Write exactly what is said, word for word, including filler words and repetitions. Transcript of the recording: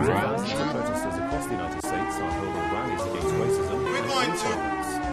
Thousands of protesters across the United States are holding rallies against racism and intolerance.